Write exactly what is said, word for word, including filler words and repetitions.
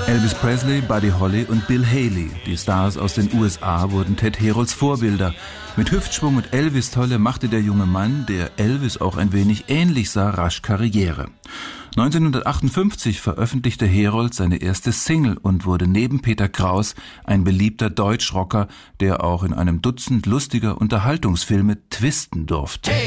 Elvis Presley, Buddy Holly und Bill Haley, die Stars aus den U S A, wurden Ted Herolds Vorbilder. Mit Hüftsschwung und Elvis-Tolle machte der junge Mann, der Elvis auch ein wenig ähnlich sah, rasch Karriere. neunzehnhundertachtundfünfzig veröffentlichte Herold seine erste Single und wurde neben Peter Kraus ein beliebter Deutschrocker, der auch in einem Dutzend lustiger Unterhaltungsfilme twisten durfte.